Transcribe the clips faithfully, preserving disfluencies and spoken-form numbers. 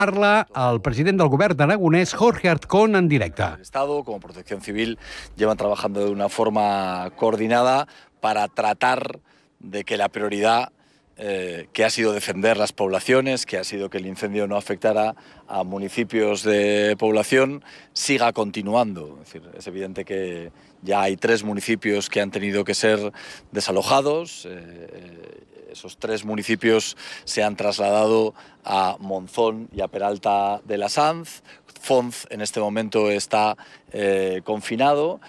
Parla el president del govern aragonès, Jorge Azcón, en directe. El Estado, como Protección Civil, llevan trabajando de una forma coordinada para tratar de que la prioridad eh, que ha sido defender las poblaciones, que ha sido que el incendio no afectara a municipios de población, siga continuando. Es decir, es evidente que ya hay tres municipios que han tenido que ser desalojados. Eh, esos tres municipios se han trasladado a Monzón y a Peralta de la Sanz. Fonz en este momento está eh, confinado.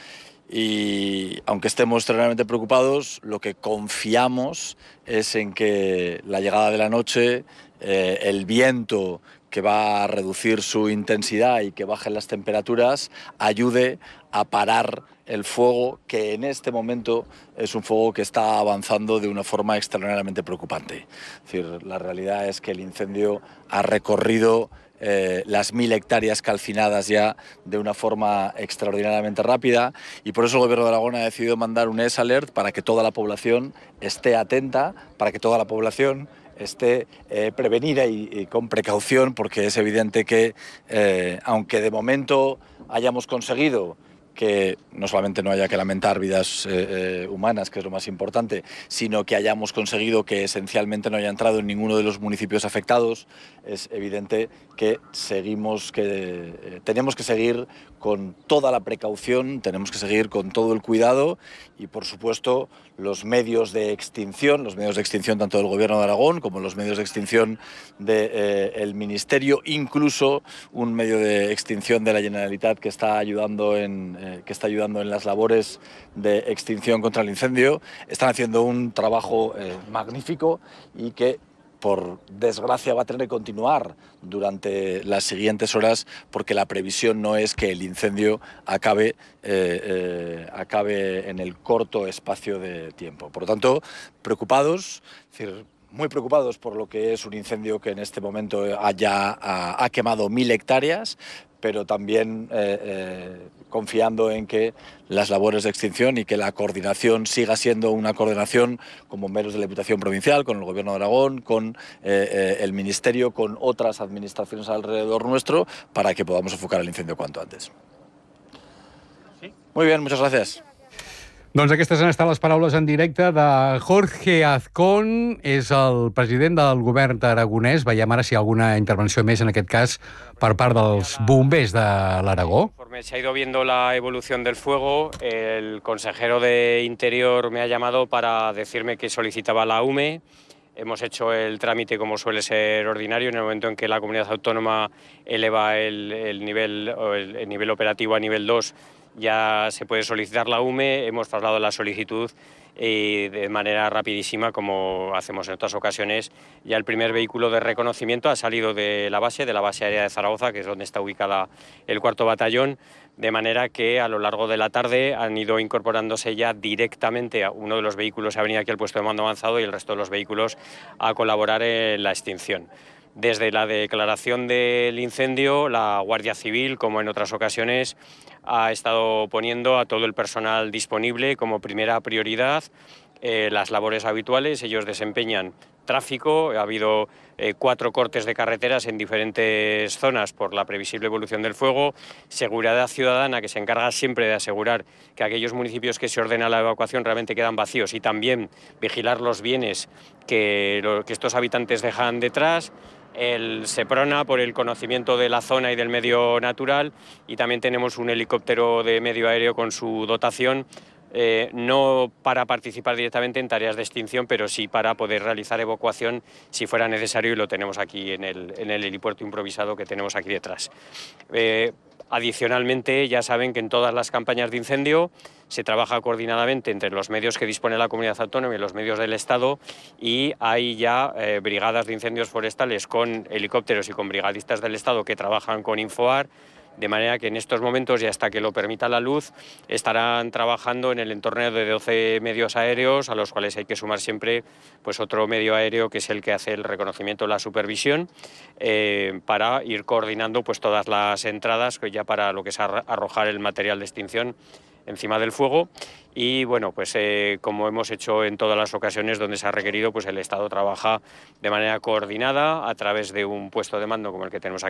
Y aunque estemos extremadamente preocupados, lo que confiamos es en que la llegada de la noche, eh, el viento que va a reducir su intensidad y que bajen las temperaturas, ayude a parar el fuego, que en este momento es un fuego que está avanzando de una forma extraordinariamente preocupante. Es decir, la realidad es que el incendio ha recorrido Eh, las mil hectáreas calcinadas ya de una forma extraordinariamente rápida, y por eso el Gobierno de Aragón ha decidido mandar un E S Alert para que toda la población esté atenta, para que toda la población esté eh, prevenida y, y con precaución, porque es evidente que eh, aunque de momento hayamos conseguido que no solamente no haya que lamentar vidas eh, eh, humanas, que es lo más importante, sino que hayamos conseguido que esencialmente no haya entrado en ninguno de los municipios afectados, es evidente que seguimos, que eh, tenemos que seguir con toda la precaución, tenemos que seguir con todo el cuidado y, por supuesto, los medios de extinción, los medios de extinción tanto del Gobierno de Aragón como los medios de extinción del eh, Ministerio, incluso un medio de extinción de la Generalitat que está ayudando en eh, que está ayudando en las labores de extinción contra el incendio, están haciendo un trabajo eh, magnífico y que, por desgracia, va a tener que continuar durante las siguientes horas, porque la previsión no es que el incendio acabe, eh, eh, acabe en el corto espacio de tiempo. Por lo tanto, preocupados, es decir, muy preocupados por lo que es un incendio que en este momento haya, ha, ha quemado mil hectáreas, pero también eh, eh, confiando en que las labores de extinción y que la coordinación siga siendo una coordinación con bomberos de la Diputación Provincial, con el Gobierno de Aragón, con eh, eh, el Ministerio, con otras administraciones alrededor nuestro, para que podamos enfocar el incendio cuanto antes. ¿Sí? Muy bien, muchas gracias. Doncs aquestes han estat les paraules en directe de Jorge Azcón, és el president del govern aragonès. Veiem ara si hi ha alguna intervenció més, en aquest cas, per part dels bombers de l'Aragó. Conforme se ha ido viendo la evolución del fuego, el consejero de Interior me ha llamado para decirme que solicitaba la U M E. Hemos hecho el trámite como suele ser ordinario. En el momento en que la comunidad autónoma eleva el, el, nivel, el, el nivel operativo a nivel dos, ya se puede solicitar la U M E. Hemos trasladado la solicitud y de manera rapidísima, como hacemos en otras ocasiones. Ya el primer vehículo de reconocimiento ha salido de la base, de la base aérea de Zaragoza, que es donde está ubicada el cuarto batallón, de manera que a lo largo de la tarde han ido incorporándose ya directamente a uno de los vehículos, ha venido aquí al puesto de mando avanzado, y el resto de los vehículos a colaborar en la extinción. Desde la declaración del incendio, la Guardia Civil, como en otras ocasiones, ha estado poniendo a todo el personal disponible como primera prioridad eh, las labores habituales. Ellos desempeñan tráfico, ha habido eh, cuatro cortes de carreteras en diferentes zonas por la previsible evolución del fuego, seguridad ciudadana, que se encarga siempre de asegurar que aquellos municipios que se ordena la evacuación realmente quedan vacíos, y también vigilar los bienes que, lo, que estos habitantes dejan detrás. El SEPRONA, por el conocimiento de la zona y del medio natural, y también tenemos un helicóptero de medio aéreo con su dotación, eh, no para participar directamente en tareas de extinción, pero sí para poder realizar evacuación si fuera necesario, y lo tenemos aquí en el, en el helipuerto improvisado que tenemos aquí detrás. Eh, Adicionalmente, ya saben que en todas las campañas de incendio se trabaja coordinadamente entre los medios que dispone la comunidad autónoma y los medios del Estado, y hay ya eh, brigadas de incendios forestales con helicópteros y con brigadistas del Estado que trabajan con Infoar, de manera que en estos momentos, y hasta que lo permita la luz, estarán trabajando en el entorno de doce medios aéreos, a los cuales hay que sumar siempre pues otro medio aéreo que es el que hace el reconocimiento, la supervisión, eh, para ir coordinando pues todas las entradas, ya para lo que es arrojar el material de extinción encima del fuego y bueno, pues eh, como hemos hecho en todas las ocasiones donde se ha requerido, pues el Estado trabaja de manera coordinada a través de un puesto de mando como el que tenemos aquí